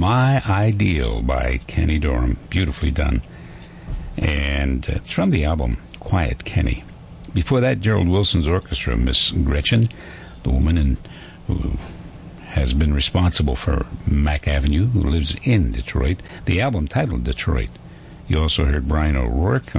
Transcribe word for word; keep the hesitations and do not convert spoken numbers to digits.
My Ideal by Kenny Dorham. Beautifully done. And it's from the album Quiet Kenny. Before that, Gerald Wilson's orchestra, Miss Gretchen, the woman in, who has been responsible for Mack Avenue, who lives in Detroit. The album titled Detroit. You also heard Brian O'Rourke